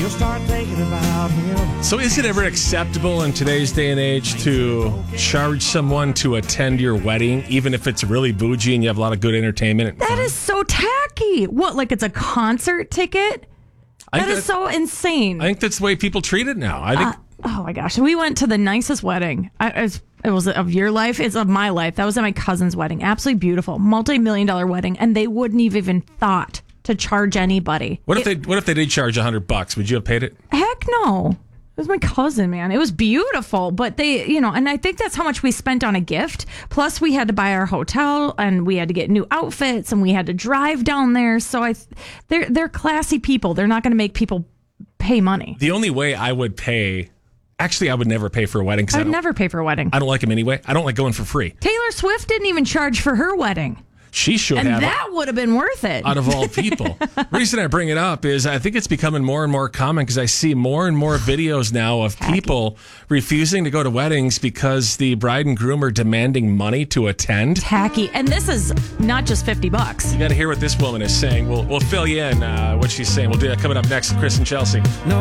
You'll start thinking about him. So is it ever acceptable in today's day and age to charge someone to attend your wedding, even if it's really bougie and you have a lot of good entertainment? That is so tacky. What, like it's a concert ticket? That is so insane. I think that's the way people treat it now. I think. Oh my gosh. We went to the nicest wedding. It was of your life. It's of my life. That was at my cousin's wedding. Absolutely beautiful. Multi-million-dollar wedding. And they wouldn't have even thought to charge anybody. What if they did charge $100? Would you have paid it? Heck no. It was my cousin, man. It was beautiful, but they, and I think that's how much we spent on a gift. Plus, we had to buy our hotel, and we had to get new outfits, and we had to drive down there. So they're classy people. They're not going to make people pay money. The only way I would pay, actually, I would never pay for a wedding. I would never pay for a wedding. I don't like them anyway. I don't like going for free. Taylor Swift didn't even charge for her wedding. She should have. And that would have been worth it. Out of all people. The reason I bring it up is I think it's becoming more and more common because I see more and more videos now of people refusing to go to weddings because the bride and groom are demanding money to attend. Tacky. And this is not just $50. You got to hear what this woman is saying. We'll fill you in what she's saying. We'll do that coming up next with Chris and Chelsea. No.